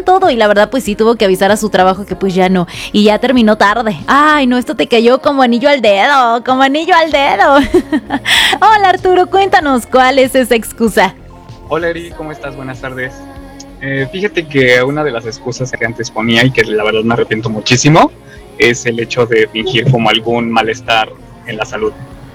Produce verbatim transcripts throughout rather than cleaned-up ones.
todo y la verdad pues sí tuvo que avisar a su trabajo que pues ya no, y ya terminó tarde. Ay, no, esto te cayó como anillo al dedo, como anillo al dedo. Hola Arturo, cuéntanos cuál es esa excusa. Hola Eri, ¿cómo estás? Buenas tardes. Eh, fíjate que una de las excusas que antes ponía y que la verdad me arrepiento muchísimo es el hecho de fingir como algún malestar en la salud.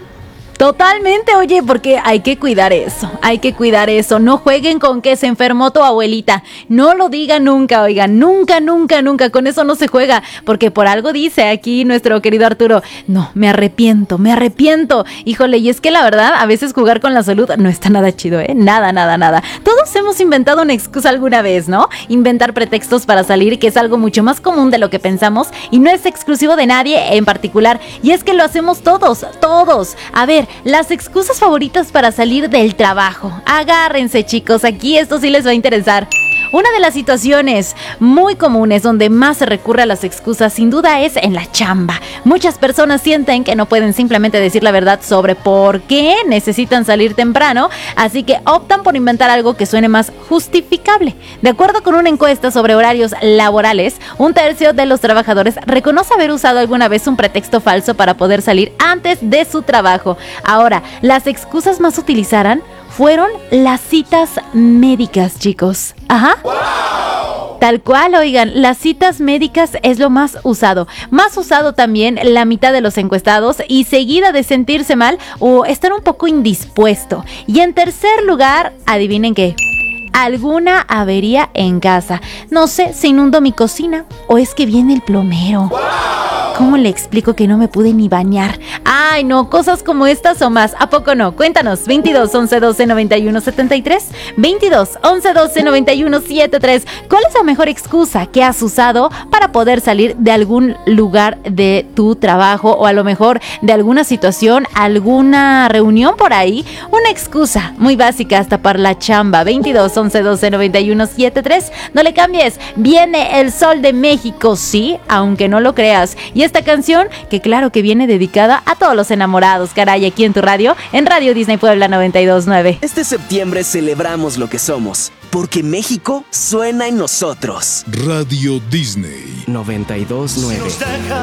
Totalmente, oye, porque hay que cuidar eso, hay que cuidar eso. No jueguen con que se enfermó tu abuelita. No lo digan nunca, oigan, nunca, nunca, nunca. Con eso no se juega, porque por algo dice aquí nuestro querido Arturo, no, me arrepiento, me arrepiento. Híjole, y es que la verdad, a veces jugar con la salud no está nada chido, ¿eh? Nada, nada, nada. Todos hemos inventado una excusa alguna vez, ¿no? Inventar pretextos para salir, que es algo mucho más común de lo que pensamos y no es exclusivo de nadie en particular. Y es que lo hacemos todos, todos. A ver, las excusas favoritas para salir del trabajo. Agárrense, chicos, aquí esto sí les va a interesar. Una de las situaciones muy comunes donde más se recurre a las excusas sin duda es en la chamba. Muchas personas sienten que no pueden simplemente decir la verdad sobre por qué necesitan salir temprano, así que optan por inventar algo que suene más justificable. De acuerdo con una encuesta sobre horarios laborales, un tercio de los trabajadores reconoce haber usado alguna vez un pretexto falso para poder salir antes de su trabajo. Ahora, las excusas más utilizadas fueron las citas médicas, chicos. Ajá. ¡Wow! Tal cual, oigan, las citas médicas es lo más usado. Más usado también la mitad de los encuestados y seguida de sentirse mal o estar un poco indispuesto. Y en tercer lugar, adivinen qué. Alguna avería en casa. No sé, se inundó mi cocina o es que viene el plomero. ¡Wow! ¿Cómo le explico que no me pude ni bañar? Ay, no, cosas como estas o más. ¿A poco no? Cuéntanos, veintidós, once, doce, noventa y uno, setenta y tres, veintidós, once, doce, noventa y uno, setenta y tres. ¿Cuál es la mejor excusa que has usado para poder salir de algún lugar de tu trabajo o a lo mejor de alguna situación, alguna reunión por ahí? Una excusa muy básica hasta para la chamba. veintidós, once, doce, noventa y uno, setenta y tres. No le cambies. Viene el Sol de México, sí, aunque no lo creas. Y esta canción, que claro que viene dedicada a todos los enamorados, caray, aquí en tu radio, en Radio Disney Puebla noventa y dos punto nueve. Este septiembre celebramos lo que somos, porque México suena en nosotros. Radio Disney noventa y dos punto nueve.